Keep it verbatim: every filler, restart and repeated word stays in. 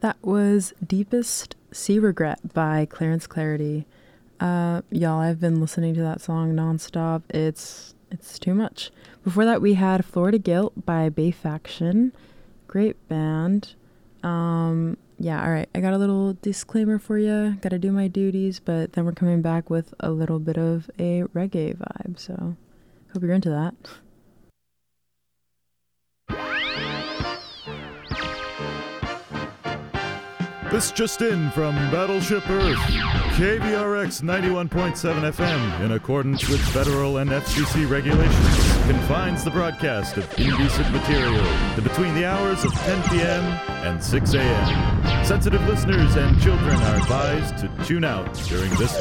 That was Deepest Sea Regret by Clarence Clarity. Uh, y'all, I've been listening to that song nonstop. It's it's too much. Before that, we had Florida Guilt by Bay Faction. Great band. Um, yeah, all right. I got a little disclaimer for you. Got to do my duties, but then we're coming back with a little bit of a reggae vibe. So hope you're into that. This just in from Battleship Earth. K V R X ninety-one point seven F M, in accordance with federal and F C C regulations, confines the broadcast of indecent material to between the hours of ten p.m. and six a.m. Sensitive listeners and children are advised to tune out during this